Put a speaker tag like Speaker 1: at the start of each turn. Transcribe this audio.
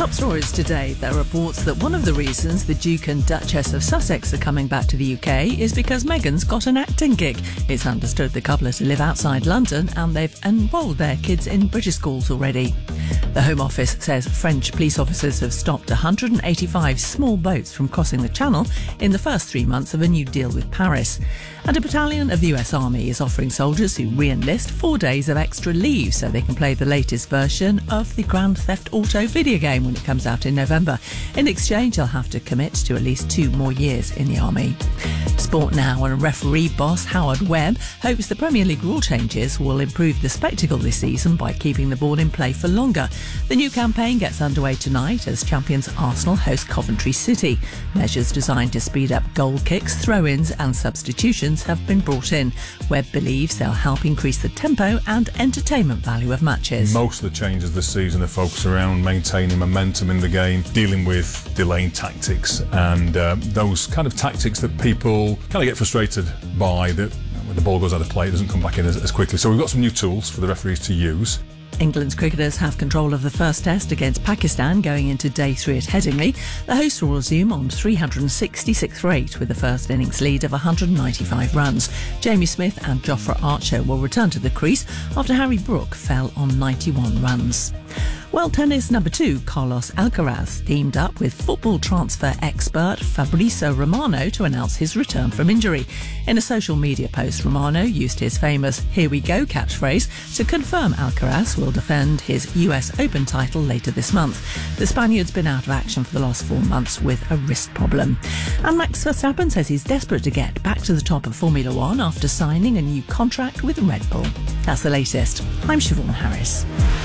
Speaker 1: Top stories today. There are reports that one of the reasons the Duke and Duchess of Sussex are coming back to the UK is because Meghan's got an acting gig. It's understood the couple are to live outside London and they've enrolled their kids in British schools already. The Home Office says French police officers have stopped 185 small boats from crossing the Channel in the first 3 months of a new deal with Paris. And a battalion of the US Army is offering soldiers who re-enlist 4 days of extra leave so they can play the latest version of the Grand Theft Auto video game when it comes out in November. In exchange, they'll have to commit to at least 2 more years in the Army. Sport now, and referee boss Howard Webb hopes the Premier League rule changes will improve the spectacle this season by keeping the ball in play for longer. The new campaign gets underway tonight as champions Arsenal host Coventry City. Measures designed to speed up goal kicks, throw-ins and substitutions have been brought in. Webb believes they'll help increase the tempo and entertainment value of matches.
Speaker 2: Most of the changes this season are focused around maintaining momentum in the game, dealing with delaying tactics and those kind of tactics that people kind of get frustrated by, that when the ball goes out of play it doesn't come back in as quickly. So we've got some new tools for the referees to use.
Speaker 1: England's cricketers have control of the first test against Pakistan going into day 3 at Headingley. The hosts will resume on 366 for 8 with the first innings lead of 195 runs. Jamie Smith and Jofra Archer will return to the crease after Harry Brook fell on 91 runs. World tennis number 2, Carlos Alcaraz, teamed up with football transfer expert Fabrizio Romano to announce his return from injury. In a social media post, Romano used his famous "Here we go" catchphrase to confirm Alcaraz will defend his US Open title later this month. The Spaniard's been out of action for the last 4 months with a wrist problem. And Max Verstappen says he's desperate to get back to the top of Formula One after signing a new contract with Red Bull. That's the latest. I'm Siobhan Harris.